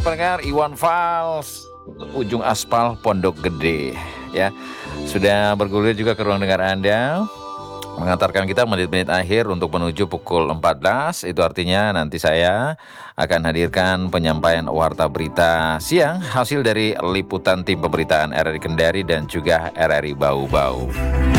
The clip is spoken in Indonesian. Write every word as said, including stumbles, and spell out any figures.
pendengar Iwan Fals, ujung aspal Pondok Gede ya. Sudah bergulir juga ke ruang dengar Anda, mengantarkan kita menit-menit akhir untuk menuju pukul empat belas. Itu artinya nanti saya akan hadirkan penyampaian warta berita siang hasil dari liputan tim pemberitaan R R I Kendari dan juga R R I Bau Bau.